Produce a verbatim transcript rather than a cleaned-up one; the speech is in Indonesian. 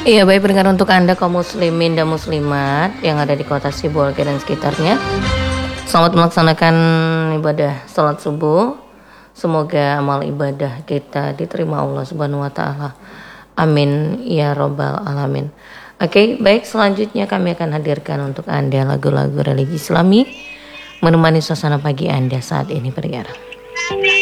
Iya, baik pendengar, untuk Anda kaum muslimin dan muslimat yang ada di kota Sibolga dan sekitarnya, selamat melaksanakan ibadah salat subuh. Semoga amal ibadah kita diterima Allah Subhanahu wa taala. Amin ya robbal alamin. Oke, baik, selanjutnya kami akan hadirkan untuk Anda lagu-lagu religi Islami menemani suasana pagi Anda saat ini, pendengar.